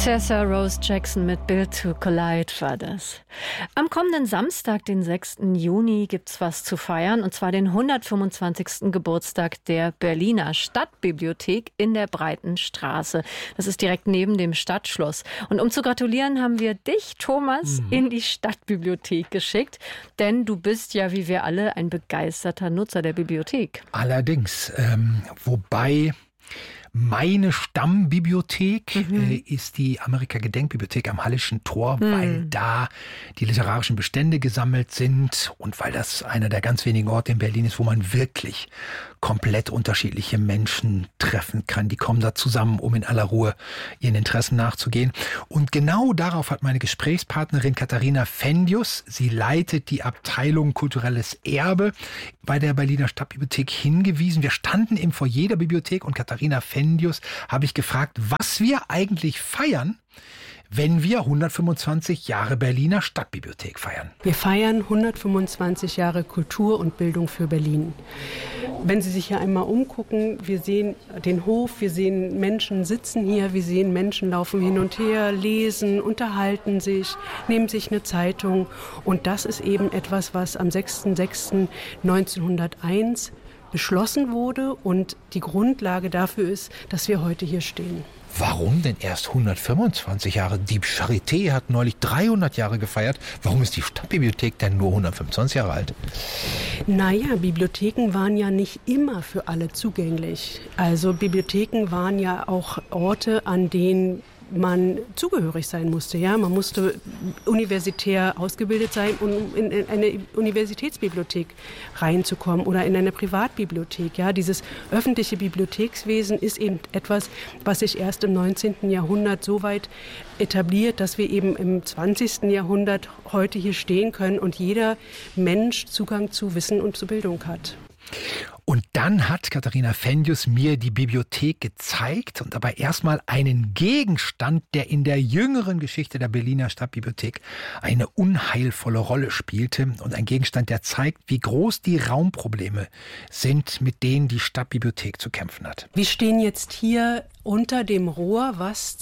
Tessa Rose Jackson mit Built to Collide war das. Am kommenden Samstag, den 6. Juni, gibt's was zu feiern, und zwar den 125. Geburtstag der Berliner Stadtbibliothek in der Breiten Straße. Das ist direkt neben dem Stadtschloss. Und um zu gratulieren, haben wir dich, Thomas, in die Stadtbibliothek geschickt, denn du bist ja, wie wir alle, ein begeisterter Nutzer der Bibliothek. Allerdings, wobei... Meine Stammbibliothek ist die Amerika-Gedenkbibliothek am Hallischen Tor, weil da die literarischen Bestände gesammelt sind und weil das einer der ganz wenigen Orte in Berlin ist, wo man wirklich komplett unterschiedliche Menschen treffen kann. Die kommen da zusammen, um in aller Ruhe ihren Interessen nachzugehen. Und genau darauf hat meine Gesprächspartnerin Katharina Fendius, sie leitet die Abteilung Kulturelles Erbe bei der Berliner Stadtbibliothek, hingewiesen. Wir standen im Foyer der Bibliothek und Katharina Fendius habe ich gefragt, was wir eigentlich feiern, wenn wir 125 Jahre Berliner Stadtbibliothek feiern. Wir feiern 125 Jahre Kultur und Bildung für Berlin. Wenn Sie sich hier einmal umgucken, wir sehen den Hof, wir sehen Menschen sitzen hier, wir sehen Menschen laufen hin und her, lesen, unterhalten sich, nehmen sich eine Zeitung. Und das ist eben etwas, was am 6.6.1901 beschlossen wurde und die Grundlage dafür ist, dass wir heute hier stehen. Warum denn erst 125 Jahre? Die Charité hat neulich 300 Jahre gefeiert. Warum ist die Stadtbibliothek denn nur 125 Jahre alt? Naja, Bibliotheken waren ja nicht immer für alle zugänglich. Also Bibliotheken waren ja auch Orte, an denen man zugehörig sein musste. Ja? Man musste universitär ausgebildet sein, um in eine Universitätsbibliothek reinzukommen oder in eine Privatbibliothek. Ja? Dieses öffentliche Bibliothekswesen ist eben etwas, was sich erst im 19. Jahrhundert so weit etabliert, dass wir eben im 20. Jahrhundert heute hier stehen können und jeder Mensch Zugang zu Wissen und zu Bildung hat. Und dann hat Katharina Fendius mir die Bibliothek gezeigt und dabei erstmal einen Gegenstand, der in der jüngeren Geschichte der Berliner Stadtbibliothek eine unheilvolle Rolle spielte. Und ein Gegenstand, der zeigt, wie groß die Raumprobleme sind, mit denen die Stadtbibliothek zu kämpfen hat. Wir stehen jetzt hier unter dem Rohr, was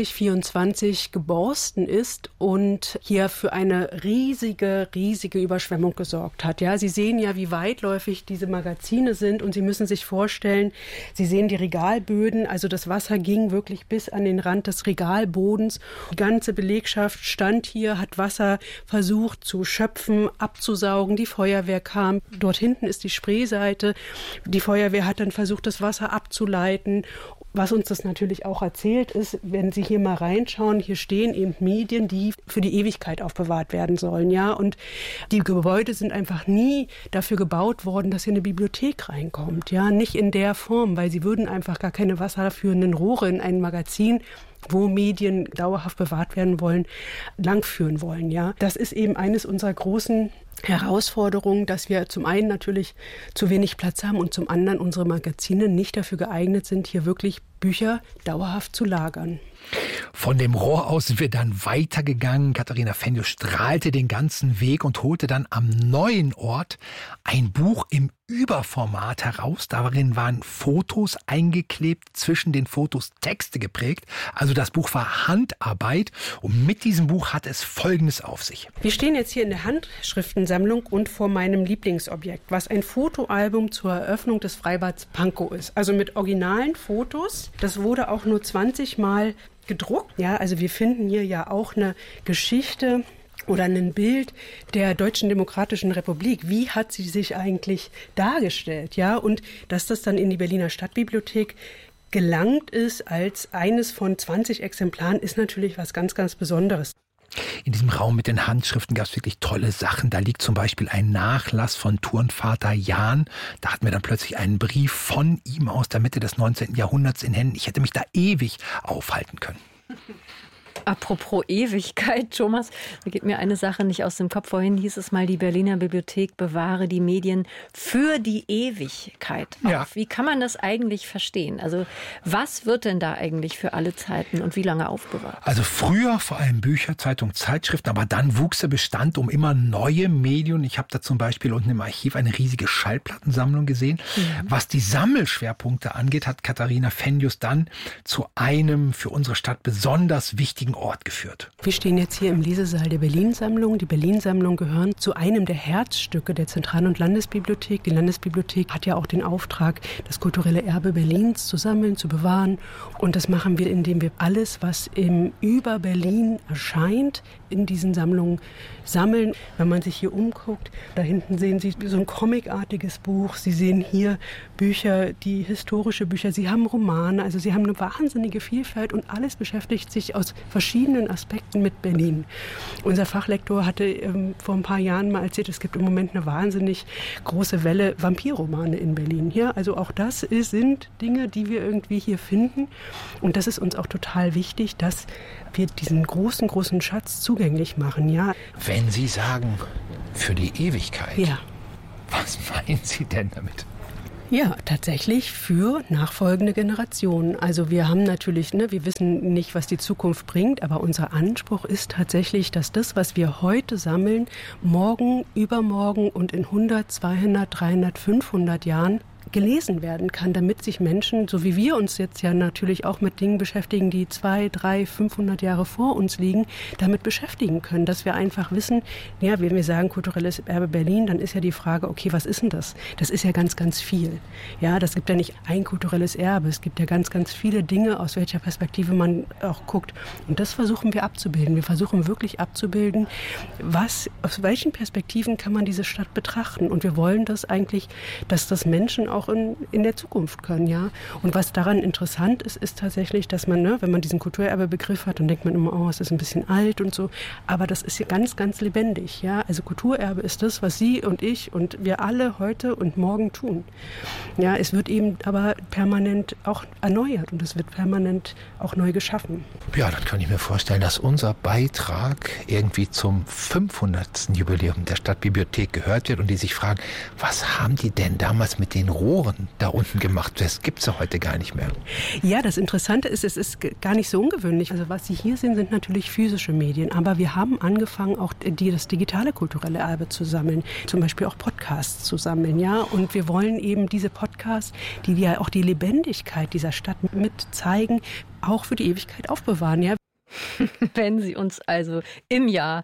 2024 geborsten ist und hier für eine riesige Überschwemmung gesorgt hat. Ja, Sie sehen ja, wie weitläufig diese Magazine sind und Sie müssen sich vorstellen, Sie sehen die Regalböden, also das Wasser ging wirklich bis an den Rand des Regalbodens. Die ganze Belegschaft stand hier, hat Wasser versucht zu schöpfen, abzusaugen. Die Feuerwehr kam. Dort hinten ist die Spreeseite. Die Feuerwehr hat dann versucht, das Wasser abzuleiten. Was uns das natürlich auch erzählt ist, wenn Sie hier mal reinschauen, hier stehen eben Medien, die für die Ewigkeit aufbewahrt werden sollen, ja. Und die Gebäude sind einfach nie dafür gebaut worden, dass hier eine Bibliothek reinkommt, ja. Nicht in der Form, weil sie würden einfach gar keine wasserführenden Rohre in ein Magazin, wo Medien dauerhaft bewahrt werden wollen, langführen wollen, ja. Das ist eben eines unserer großen Herausforderungen, dass wir zum einen natürlich zu wenig Platz haben und zum anderen unsere Magazine nicht dafür geeignet sind, hier wirklich Bücher dauerhaft zu lagern. Von dem Rohr aus sind wir dann weitergegangen. Katharina Fendius strahlte den ganzen Weg und holte dann am neuen Ort ein Buch im Überformat heraus. Darin waren Fotos eingeklebt, zwischen den Fotos Texte geprägt. Also das Buch war Handarbeit und mit diesem Buch hat es Folgendes auf sich. Wir stehen jetzt hier in der Handschriftensammlung und vor meinem Lieblingsobjekt, was ein Fotoalbum zur Eröffnung des Freibads Pankow ist. Also mit originalen Fotos. Das wurde auch nur 20 Mal gedruckt. Ja, also wir finden hier ja auch eine Geschichte oder ein Bild der Deutschen Demokratischen Republik. Wie hat sie sich eigentlich dargestellt? Ja, und dass das dann in die Berliner Stadtbibliothek gelangt ist als eines von 20 Exemplaren, ist natürlich was ganz, ganz Besonderes. In diesem Raum mit den Handschriften gab es wirklich tolle Sachen. Da liegt zum Beispiel ein Nachlass von Turnvater Jahn. Da hatten wir dann plötzlich einen Brief von ihm aus der Mitte des 19. Jahrhunderts in Händen. Ich hätte mich da ewig aufhalten können. Apropos Ewigkeit, Thomas, da geht mir eine Sache nicht aus dem Kopf. Vorhin hieß es mal, die Berliner Bibliothek bewahre die Medien für die Ewigkeit auf. Ja. Wie kann man das eigentlich verstehen? Also was wird denn da eigentlich für alle Zeiten und wie lange aufbewahrt? Also früher vor allem Bücher, Zeitungen, Zeitschriften, aber dann wuchs der Bestand um immer neue Medien. Ich habe da zum Beispiel unten im Archiv eine riesige Schallplattensammlung gesehen. Was die Sammelschwerpunkte angeht, hat Katharina Fenjus dann zu einem für unsere Stadt besonders wichtigen Ort geführt. Wir stehen jetzt hier im Lesesaal der Berlin-Sammlung. Die Berlin-Sammlung gehören zu einem der Herzstücke der Zentral- und Landesbibliothek. Die Landesbibliothek hat ja auch den Auftrag, das kulturelle Erbe Berlins zu sammeln, zu bewahren. Und das machen wir, indem wir alles, was über Berlin erscheint, in diesen Sammlungen sammeln. Wenn man sich hier umguckt, da hinten sehen Sie so ein comicartiges Buch. Sie sehen hier Bücher, die historische Bücher. Sie haben Romane, also Sie haben eine wahnsinnige Vielfalt und alles beschäftigt sich aus verschiedenen Aspekten mit Berlin. Unser Fachlektor hatte vor ein paar Jahren mal erzählt, es gibt im Moment eine wahnsinnig große Welle Vampirromane in Berlin. Ja, also auch das sind Dinge, die wir irgendwie hier finden. Und das ist uns auch total wichtig, dass wir diesen großen, großen Schatz zugänglich machen. Ja. Wenn Sie sagen, für die Ewigkeit, ja. Was meinen Sie denn damit? Ja, tatsächlich für nachfolgende Generationen. Also wir haben natürlich, wir wissen nicht, was die Zukunft bringt, aber unser Anspruch ist tatsächlich, dass das, was wir heute sammeln, morgen, übermorgen und in 100, 200, 300, 500 Jahren gelesen werden kann, damit sich Menschen, so wie wir uns jetzt ja natürlich auch mit Dingen beschäftigen, die 200, 300, 500 Jahre vor uns liegen, damit beschäftigen können, dass wir einfach wissen, ja, wenn wir sagen kulturelles Erbe Berlin, dann ist ja die Frage, okay, was ist denn das? Das ist ja ganz, ganz viel. Ja, das gibt ja nicht ein kulturelles Erbe, es gibt ja ganz, ganz viele Dinge, aus welcher Perspektive man auch guckt. Und das versuchen wir abzubilden. Wir versuchen wirklich abzubilden, aus welchen Perspektiven kann man diese Stadt betrachten. Und wir wollen das eigentlich, dass das Menschen auch in der Zukunft können, ja. Und was daran interessant ist, ist tatsächlich, dass man, wenn man diesen Kulturerbebegriff hat, dann denkt man immer, oh, es ist ein bisschen alt und so. Aber das ist ja ganz, ganz lebendig, ja. Also Kulturerbe ist das, was Sie und ich und wir alle heute und morgen tun. Ja, es wird eben aber permanent auch erneuert und es wird permanent auch neu geschaffen. Ja, dann kann ich mir vorstellen, dass unser Beitrag irgendwie zum 500. Jubiläum der Stadtbibliothek gehört wird und die sich fragen, was haben die denn damals mit den Rohren da unten gemacht? Das gibt es ja heute gar nicht mehr. Ja, das Interessante ist, es ist gar nicht so ungewöhnlich. Also was Sie hier sehen, sind natürlich physische Medien, aber wir haben angefangen, auch das digitale kulturelle Erbe zu sammeln, zum Beispiel auch Podcasts zu sammeln, ja. Und wir wollen eben diese Podcasts, die ja auch die Lebendigkeit dieser Stadt mit zeigen, auch für die Ewigkeit aufbewahren, ja. Wenn Sie uns also im Jahr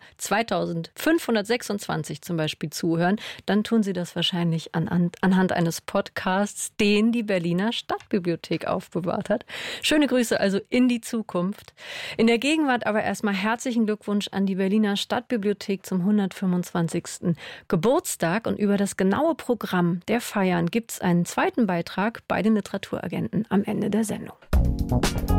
2526 zum Beispiel zuhören, dann tun Sie das wahrscheinlich anhand eines Podcasts, den die Berliner Stadtbibliothek aufbewahrt hat. Schöne Grüße also in die Zukunft. In der Gegenwart aber erstmal herzlichen Glückwunsch an die Berliner Stadtbibliothek zum 125. Geburtstag. Und über das genaue Programm der Feiern gibt es einen zweiten Beitrag bei den Literaturagenten am Ende der Sendung.